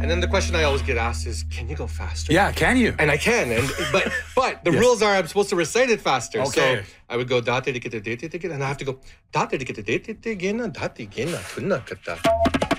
And then the question I always get asked is, can you go faster? Yeah, can you? And I can, but the rules are I'm supposed to recite it faster. Okay. So I would go dati dikita dati dikita, and I have to go dati dikita dati dikita dati gina kunna kata.